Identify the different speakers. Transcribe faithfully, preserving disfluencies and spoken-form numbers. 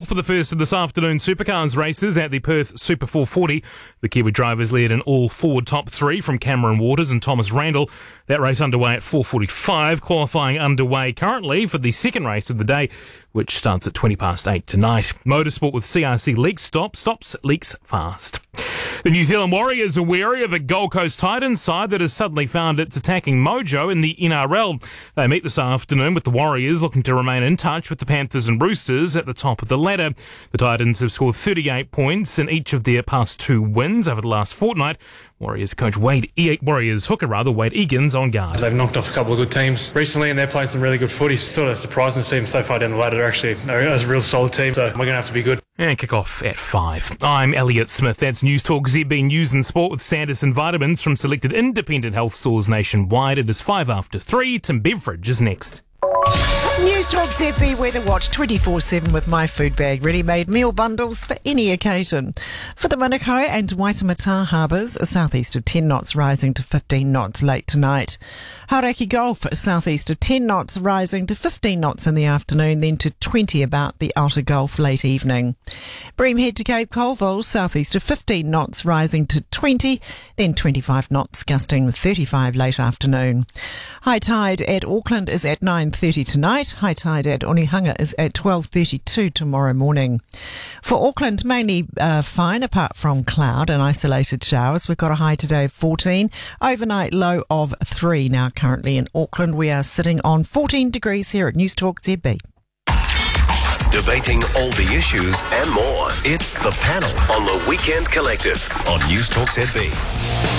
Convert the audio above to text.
Speaker 1: for the first of this afternoon's supercars races at the Perth Super four forty. The Kiwi drivers led in all four top three from Cameron Waters and Thomas Randall. That race underway at four forty-five. Qualifying underway currently for the second race of the day, which starts at twenty past eight tonight. Motorsport with C R C Leak Stop stops leaks fast. The New Zealand Warriors are wary of a Gold Coast Titans side that has suddenly found its attacking mojo in the N R L. They meet this afternoon with the Warriors looking to remain in touch with the Panthers and Roosters at the top of the ladder. The Titans have scored thirty-eight points in each of their past two wins over the last fortnight. Warriors coach Wade e- Warriors hooker rather Wade Egan's on guard.
Speaker 2: They've knocked off a couple of good teams recently, and they're playing some really good footy. It's sort of surprising to see them so far down the ladder. They're actually they're a real solid team, so we're going to have to be good.
Speaker 1: And kick off at five. I'm Elliot Smith. That's News Talk Z B News and Sport with Sanderson Vitamins from selected independent health stores nationwide. It is five after three. Tim Beveridge is next.
Speaker 3: News Talk Z B Weather Watch twenty-four seven with My Food Bag. Ready-made meal bundles for any occasion. For the Manukau and Waitemata harbours, a southeast of ten knots rising to fifteen knots late tonight. Hauraki Gulf, southeast of ten knots rising to fifteen knots in the afternoon, then to twenty about the outer Gulf late evening. Bream Head to Cape Colville, southeast of fifteen knots rising to twenty, then twenty-five knots gusting thirty-five late afternoon. High tide at Auckland is at nine thirty tonight. High tide at Onehunga is at twelve thirty-two tomorrow morning. For Auckland, mainly uh, fine apart from cloud and isolated showers. We've got a high today of fourteen, overnight low of three. Now currently in Auckland we are sitting on fourteen degrees here at News Talk Z B.
Speaker 4: Debating all the issues and more. It's The Panel on the Weekend Collective on News Talk Z B.